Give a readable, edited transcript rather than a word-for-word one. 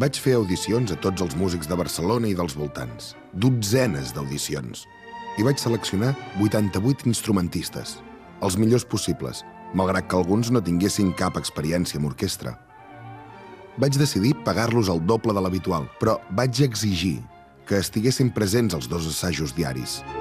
Vaig fer audicions a tots els músics de Barcelona i dels voltants. Dotzenes d'audicions. I vaig seleccionar 88 instrumentistes, els millors possibles, malgrat que alguns no tinguessin cap experiència amb orquestra. Vaig decidir pagar-los el doble de l'habitual, però vaig exigir que estiguessin presents els 2 assajos diaris.